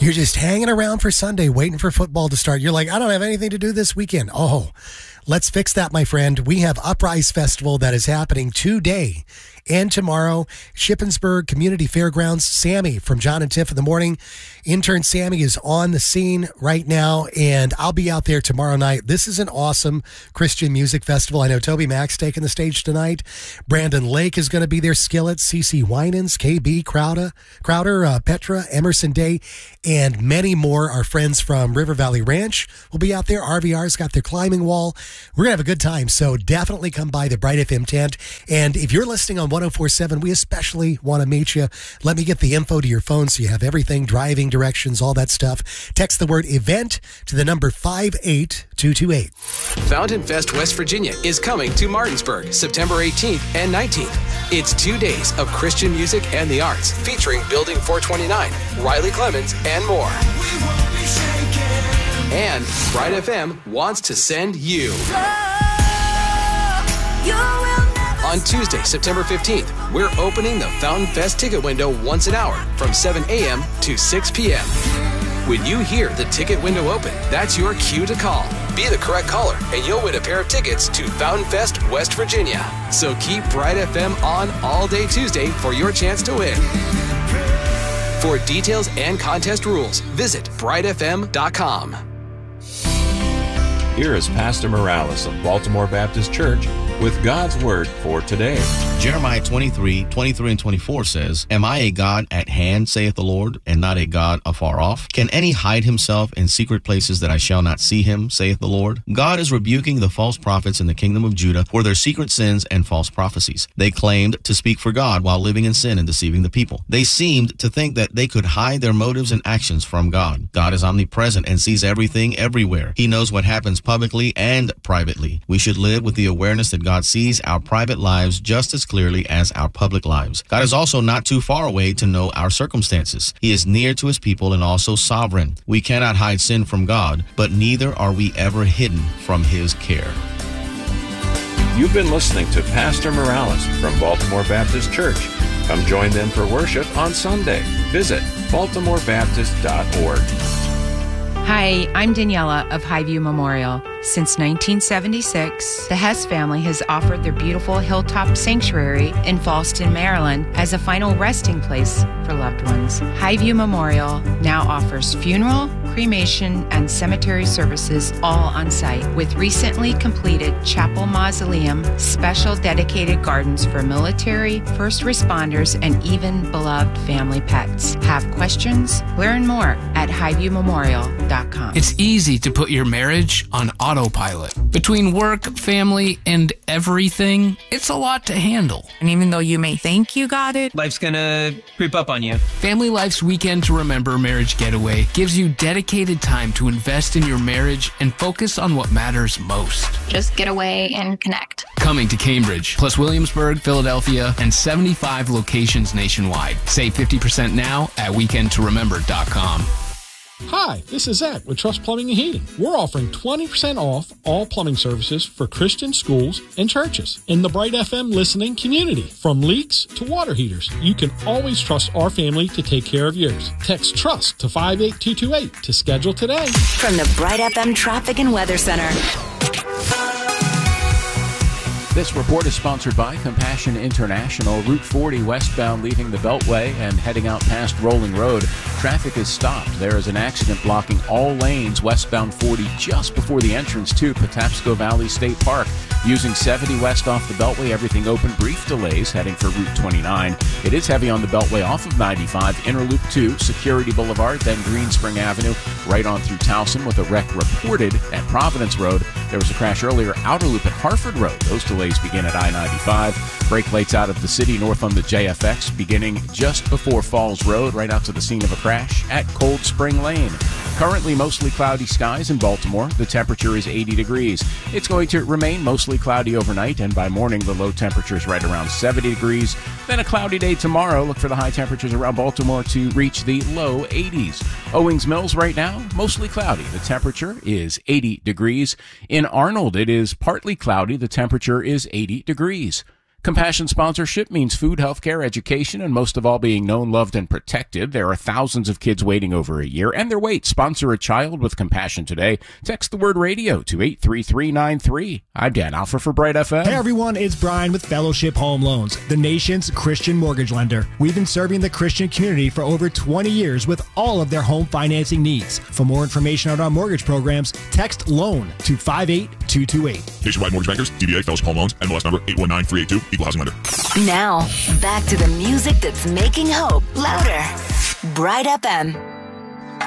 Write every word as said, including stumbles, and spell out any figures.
you're just hanging around for Sunday, waiting for football to start. You're like, I don't have anything to do this weekend. Oh, let's fix that, my friend. We have Uprise Festival that is happening today and tomorrow. Shippensburg Community Fairgrounds. Sammy from John and Tiff in the Morning. Intern Sammy is on the scene right now, and I'll be out there tomorrow night. This is an awesome Christian music festival. I know Toby Mack's taking the stage tonight. Brandon Lake is going to be there. Skillet, CeCe Winans, K B Crowder, Crowder uh, Petra, Emerson Day, and many more. Our friends from River Valley Ranch will be out there. R V R's got their climbing wall. We're going to have a good time, so definitely come by the Bright F M tent. And if you're listening on one oh four point seven, we especially want to meet you. Let me get the info to your phone so you have everything, driving directions, all that stuff. Text the word event to the number five eight two two eight. Fountain Fest West Virginia is coming to Martinsburg September eighteenth and nineteenth. It's two days of Christian music and the arts featuring Building four twenty-nine, Riley Clemens, and more. And Bright F M wants to send you. On Tuesday, September fifteenth, we're opening the Fountain Fest ticket window once an hour from seven a.m. to six p.m. When you hear the ticket window open, that's your cue to call. Be the correct caller, and you'll win a pair of tickets to Fountain Fest West Virginia. So keep Bright F M on all day Tuesday for your chance to win. For details and contest rules, visit bright f m dot com. Here is Pastor Morales of Baltimore Baptist Church with God's Word for today. Jeremiah twenty-three, twenty-three and twenty-four says, Am I a God at hand, saith the Lord, and not a God afar off? Can any hide himself in secret places that I shall not see him, saith the Lord? God is rebuking the false prophets in the kingdom of Judah for their secret sins and false prophecies. They claimed to speak for God while living in sin and deceiving the people. They seemed to think that they could hide their motives and actions from God. God is omnipresent and sees everything everywhere. He knows what happens publicly and privately. We should live with the awareness that God sees our private lives just as clearly as our public lives. God is also not too far away to know our circumstances. He is near to his people and also sovereign. We cannot hide sin from God, but neither are we ever hidden from his care. You've been listening to Pastor Morales from Baltimore Baptist Church. Come join them for worship on Sunday. Visit baltimore baptist dot org. Hi, I'm Daniela of Highview Memorial. Since nineteen seventy-six, the Hess family has offered their beautiful Hilltop Sanctuary in Fallston, Maryland as a final resting place for loved ones. Highview Memorial now offers funeral, cremation, and cemetery services all on site with recently completed chapel mausoleum, special dedicated gardens for military, first responders, and even beloved family pets. Have questions? Learn more at highview memorial dot com. It's easy to put your marriage on autopilot. Between work, family, and everything, it's a lot to handle. And even though you may think you got it, life's gonna creep up on you. Family Life's Weekend to Remember Marriage Getaway gives you dedicated time to invest in your marriage and focus on what matters most. Just get away and connect. Coming to Cambridge, plus Williamsburg, Philadelphia, and seventy-five locations nationwide. Save fifty percent now at weekend to remember dot com. Hi, this is Zach with Trust Plumbing and Heating. We're offering twenty percent off all plumbing services for Christian schools and churches in the Bright F M listening community. From leaks to water heaters, you can always trust our family to take care of yours. Text TRUST to five eight two two eight to schedule today. From the Bright F M Traffic and Weather Center. This report is sponsored by Compassion International. Route forty westbound leaving the Beltway and heading out past Rolling Road. Traffic is stopped. There is an accident blocking all lanes westbound forty just before the entrance to Patapsco Valley State Park. Using seventy west off the Beltway, everything open. Brief delays heading for Route twenty-nine. It is heavy on the Beltway off of ninety-five. Inner Loop two, Security Boulevard, then Green Spring Avenue, right on through Towson with a wreck reported at Providence Road. There was a crash earlier. Outer Loop at Harford Road. Those delays begin at I ninety-five. Brake lights out of the city north on the J F X beginning just before Falls Road, right out to the scene of a crash at Cold Spring Lane. Currently mostly cloudy skies in Baltimore. The temperature is eighty degrees. It's going to remain mostly cloudy overnight, and by morning the low temperature is right around seventy degrees. Then a cloudy day tomorrow. Look for the high temperatures around Baltimore to reach the low eighties. Owings Mills right now, mostly cloudy. The temperature is eighty degrees. In Arnold, it is partly cloudy. The temperature is eighty degrees. Compassion sponsorship means food, healthcare, education, and most of all being known, loved, and protected. There are thousands of kids waiting over a year, and they're wait. Sponsor a child with compassion today. Text the word radio to eight three three nine three. I'm Dan Alpha for Bright F M. Hey everyone, it's Brian with Fellowship Home Loans, the nation's Christian mortgage lender. We've been serving the Christian community for over twenty years with all of their home financing needs. For more information on our mortgage programs, text LOAN to five eight two two eight. Nationwide Mortgage Bankers, D B A Fellowship Home Loans, N M L S number eight one nine three eight two, Equal Housing Lender. Now, back to the music that's making hope louder. Bright F M.